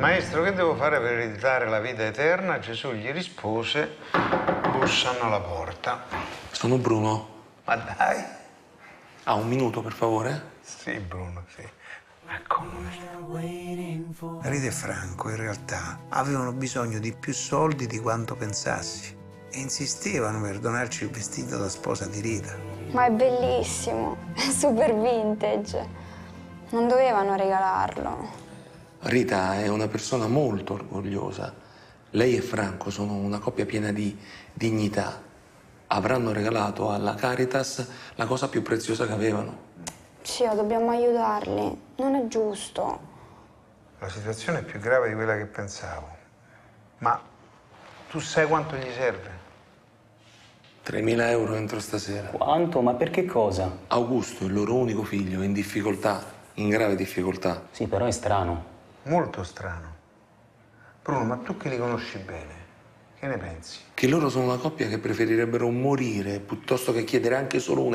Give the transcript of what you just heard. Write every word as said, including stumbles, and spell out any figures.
Maestro, che devo fare per ereditare la vita eterna? Gesù gli rispose, bussano alla porta. Sono Bruno. Ma dai. Ha un minuto, per favore? Sì, Bruno, sì. Accomodati. Rita e Franco, in realtà, avevano bisogno di più soldi di quanto pensassi e insistevano per donarci il vestito da sposa di Rita. Ma è bellissimo, è super vintage. Non dovevano regalarlo. Rita è una persona molto orgogliosa. Lei e Franco sono una coppia piena di dignità. Avranno regalato alla Caritas la cosa più preziosa che avevano. Cio, dobbiamo aiutarli. Non è giusto. La situazione è più grave di quella che pensavo. Ma tu sai quanto gli serve? tremila euro entro stasera. Quanto? Ma per che cosa? Augusto, il loro unico figlio, è in difficoltà, in grave difficoltà. Sì, però è strano. Molto strano. Bruno, ma tu che li conosci bene, che ne pensi? Che loro sono una coppia che preferirebbero morire piuttosto che chiedere anche solo un